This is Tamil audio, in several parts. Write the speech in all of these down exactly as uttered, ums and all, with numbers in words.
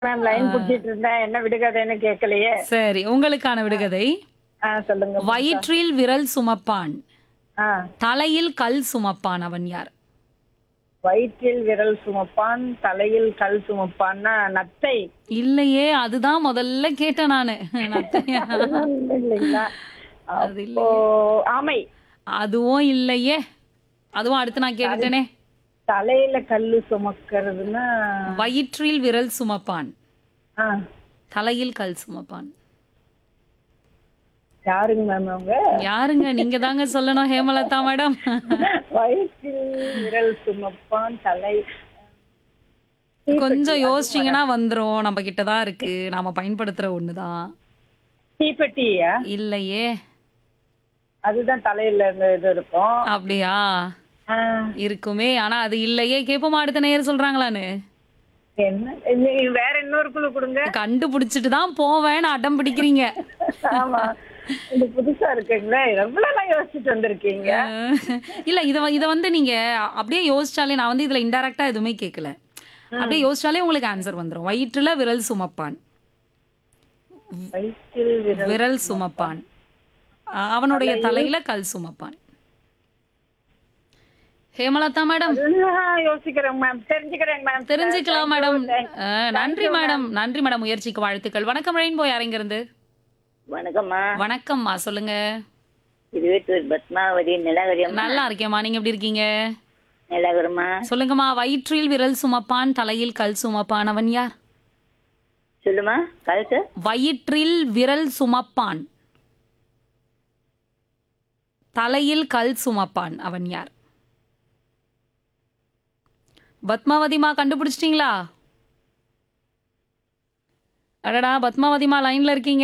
மேம் ஆ, லைன் புடிச்சிட்டு இருந்தேன். என்ன விடுகதைன்னு கேட்கலையே. சரி. உங்களுக்கான விடுகதை. ஆ சொல்லுங்க புதுசா. வயிற்றில் விரல் சுமப்பான், ஆ தலையில் கல் சுமப்பான் அவன் யார்? வயிற்றில் விரல் சுமப்பான், தலையில் கல் சுமப்பான்னா நத்தை. இல்லையே, அதுதான் முதல்ல கேட்டேன் நானு. நத்தையா? அதுதான் இல்லை இல்லைங்களா? அது அப்போ இல்லையே. ஆமை. அதுவும் இல்லையே. அதுவும் அடுத்து நான் தலை கேட்டுட்டேனே. தலையில கல்லு சுமக்கிறதுன்னா வயிற்றில் விரல் சுமப்பான், ஆ தலையில் கல் சுமப்பான். யாருங்க மேம் அவங்க? யாருங்க? நீங்க தாங்க சொல்லணும் ஹேமலதா மேடம். வயிற்றில் விரல் சுமப்பான், தலை தீப்பெட்டி கொஞ்சம் அது வர யோசிச்சீங்கன்னா வந்துரும். நம்ம கிட்ட தான் இருக்கு. நாம பயன்படுத்துற ஒண்ணுதான். தீப்பெட்டியா? இல்லையே. அதுதான் தலையில இந்த இது இருக்கும். அப்படியா? ஆ இருக்குமே. ஆனா அது இல்லையே. கேட்போமா அடுத்த நேயர் சொல்றாங்களான்னு? என்ன இது வேற இன்னொரு குழு கொடுங்க. கண்டுபிடிச்சிட்டு தான் போவேன். அடம் பிடிக்கிறீங்க. ஆமா. இது புதுசா இருக்குங்களே. எவ்வளவு யோசிச்சுட்டு வந்திருக்கீங்க. அஹ், இல்ல இத வ- இத வந்து நீங்க அப்படியே யோசிச்சாலே நான் வந்து இதுல இன்டைரக்டா எதுவுமே கேட்கல. ம். அப்படியே யோசிச்சாலே உங்களுக்கு ஆன்சர் வந்துரும். வயிற்றுல விரல் சுமப்பான், வயிற்றில் விரல் விரல் சுமப்பான். அஹ், அவனுடைய தலையில கல் சுமப்பான். ஹேமலதா மேடம் அதுதான் யோசிக்கிறேன் மேம். தெரிஞ்சுக்கிறேன் மேம். தெரிஞ்சுக்கலாம் மேடம். அஹ், நன்றி you, மேடம். நன்றி மேடம். முயற்சிக்கு வாழ்த்துக்கள். வணக்கம் ரெயின்போ. யாருங்க இருந்து? வணக்கம்மா. வணக்கம்மா. சொல்லுங்க. திருவேட்டூர் பத்மாவதி நிலகரியம்மா. நல்லா இருக்கேம்மா. நீங்க எப்படி இருக்கீங்க? நிலகரம்மா. சொல்லுங்கம்மா. வயிற்றில் விரல் சுமப்பான், தலையில் கல் சுமப்பான் அவன் யார்? சொல்லுமா கழுத்து. வயிற்றில் விரல் சுமப்பான், தலையில் கல் சுமப்பான் அவன் யார்? பத்மாவதிமா கண்டுபிடிச்சிட்டீங்களா? அடடா, பத்மாவதிமா லைன்ல இருக்கீங்க.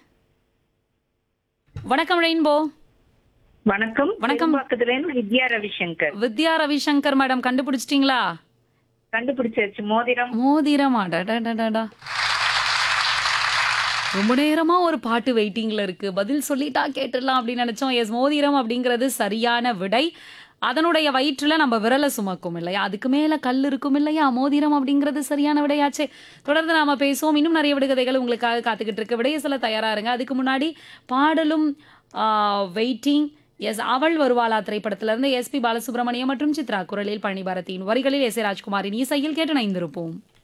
வணக்கம் ரெயின்போ. வணக்கம். வணக்கம். பக்கத்துலேருந்து வித்யா ரவிசங்கர். வித்யா ரவிசங்கர் மேடம் கண்டுபிடிச்சிட்டீங்களா? கண்டுபிடிச்சாச்சு. மோதிரம். மோதிரமா? டடடடடா. ரொம்ப நேரமா ஒரு பாட்டு வெயிட்டிங்ல இருக்கு. பதில் சொல்லிட்டா கேட்டுடலாம் அப்படின்னு நினைச்சோம். எஸ், மோதிரம் அப்படிங்கிறது சரியான விடை. அதனுடைய வயிற்றுல நம்ம விரலை சுமக்கும் இல்லையா, அதுக்கு மேல கல் இருக்கும் இல்லையா, மோதிரம் அப்படிங்கிறது சரியான விடையாச்சே. தொடர்ந்து நாம பேசுவோம். இன்னும் நிறைய விடுகதைகள் உங்களுக்காக காத்துக்கிட்டு இருக்கு. விடைய சொல்ல தயாரா இருங்க. அதுக்கு முன்னாடி பாடலும் வெயிட்டிங். எஸ், அவள் வருவாளா திரைப்படத்துல இருந்து எஸ்பி பாலசுப்ரமணியம் மற்றும் சித்ரா குரலில் பழனி பாரதியின் வரிகளில் எஸ் ஏ ராஜ்குமாரின் இசையில் கேட்டு இணைந்திருப்போம்.